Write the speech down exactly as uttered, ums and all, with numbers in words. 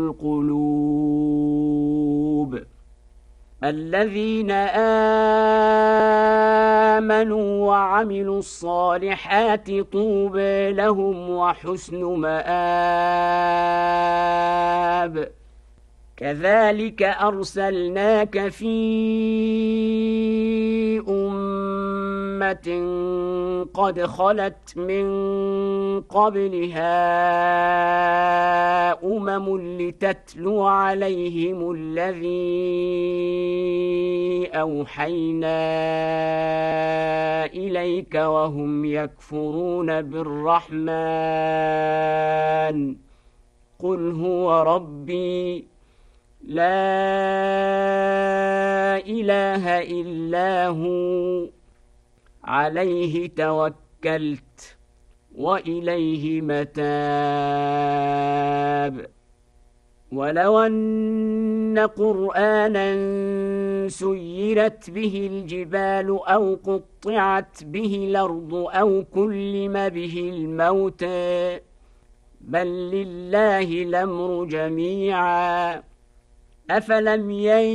القلوب الذين آمنوا وعملوا الصالحات طوبى لهم وحسن مآب كذلك أرسلناك في أمة قد خلت من قبلها أمم لتتلو عليهم الذي أوحينا إليك وهم يكفرون بالرحمن قل هو ربي لا إله إلا هو عليه توكلت وإليه متاب ولو أن قرآنا سيرت به الجبال أو قطعت به الأرض أو كلم به الموتى بل لله الأمر جميعا أفلم يَيْأْسِ